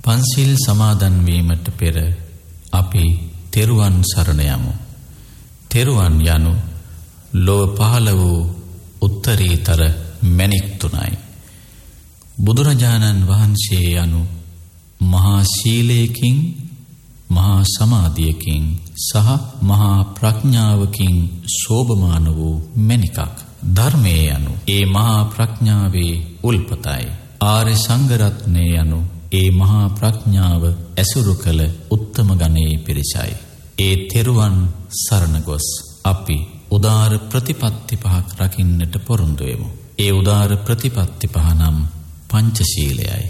පන්සිල් සමාදන් වීමට පෙර අපි තෙරුවන් සරණ යමු. තෙරුවන් යනු ලොව පහළ වූ උත්තරීතර මැණික් තුනයි. බුදුරජාණන් වහන්සේ යනු මහා සීලයකින්, මහා සමාධියකින් සහ මහා ප්‍රඥාවකින් शोभमान වූ මැණිකක්. ධර්මයේ යනු ඒ මහා ප්‍රඥාවේ උල්පතයි. ආර්ය සංඝ රත්නය යනු ඒ මහා ප්‍රඥාව ඇසුරු කළ උත්තම ගණයේ පිරිසයි. ඒ තෙරුවන් සරණ ගොස් අපි උදාර ප්‍රතිපත්ති පහක් රකින්නට පොරොන්දු වෙමු. ඒ උදාර ප්‍රතිපත්ති පහ නම් පංචශීලයයි.